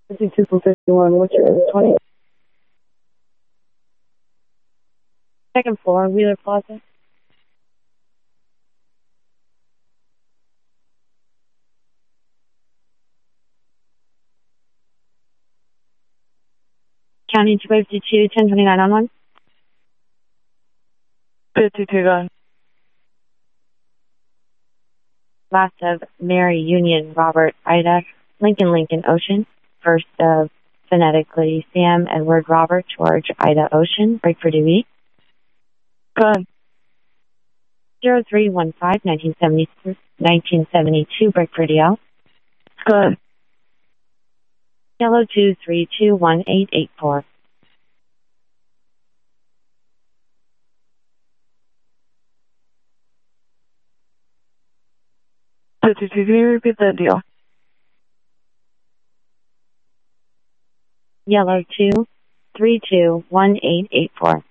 52 from 51. What's your 20? Second floor, Wheeler Plaza. County 252, 1029 on 1. 52 gone. Last of Mary, Union, Robert, Ida, Lincoln, Ocean. First of phonetically Sam, Edward, Robert, George, Ida, Ocean. Break for duty. Gone. 0315, 1972. Break for DL. Gone. Yellow 2321884. 52, can you repeat that deal? Yellow 2321884.